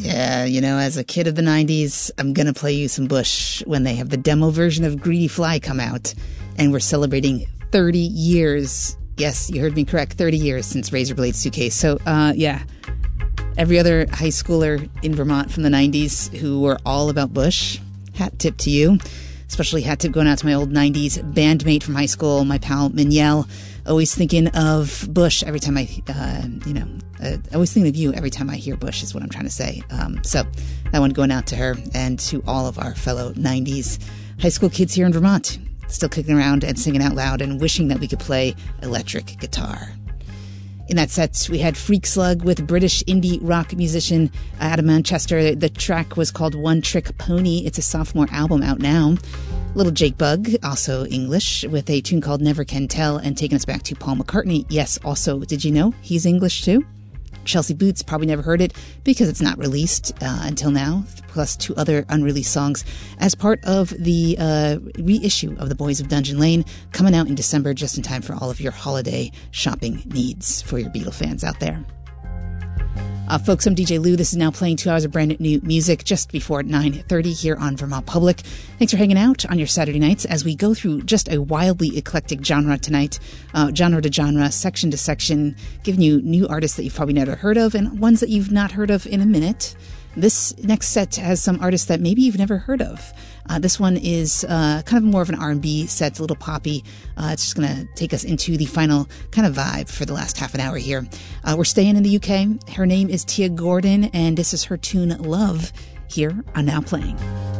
Yeah, as a kid of the 90s, I'm going to play you some Bush when they have the demo version of Greedy Fly come out. And we're celebrating 30 years. Yes, you heard me correct. 30 years since Razor Blade Suitcase. So, yeah. Every other high schooler in Vermont from the 90s who were all about Bush, hat tip to you. Especially hat tip going out to my old 90s bandmate from high school, my pal Mignelle. Always thinking of Bush every time always thinking of you every time I hear Bush is what I'm trying to say. So that one going out to her and to all of our fellow 90s high school kids here in Vermont. Still kicking around and singing out loud and wishing that we could play electric guitar. In that set, we had Freak Slug with British indie rock musician out of Manchester. The track was called One Trick Pony. It's a sophomore album out now. Little Jake Bugg, also English, with a tune called Never Can Tell, and taking us back to Paul McCartney. Yes, also, did you know he's English too? Chelsea Boots, probably never heard it because it's not released until now, plus 2 other unreleased songs as part of the reissue of The Boys of Dungeon Lane, coming out in December just in time for all of your holiday shopping needs for your Beatle fans out there. Folks, I'm DJ Lou. This is now playing 2 hours of brand new music just before 9:30 here on Vermont Public. Thanks for hanging out on your Saturday nights as we go through just a wildly eclectic genre tonight, genre to genre, section to section, giving you new artists that you've probably never heard of and ones that you've not heard of in a minute. This next set has some artists that maybe you've never heard of. This one is kind of more of an R&B set. It's a little poppy. It's just going to take us into the final kind of vibe for the last half an hour here. We're staying in the UK. Her name is Tia Gordon, and this is her tune Love here on Now Playing.